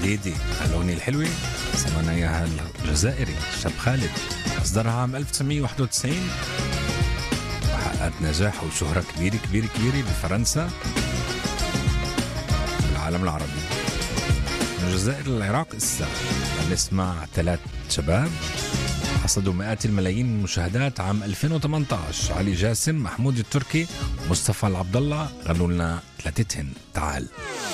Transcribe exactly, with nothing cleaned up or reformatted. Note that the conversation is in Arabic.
جديدة. الأغنية الحلوة سمعنا إياها الجزائري الشاب خالد، أصدرها عام ألف وتسعمية وواحد وتسعين وحققت نجاح وشهرة كبيرة كبيرة كبيرة بفرنسا والعالم العربي. من الجزائر للعراق إسا نسمع ثلاث شباب حصدوا مئات الملايين من المشاهدات عام ألفين وثمانية عشر. علي جاسم، محمود التركي، ومصطفى العبد الله غنوا لنا ثلاثتهن. تعال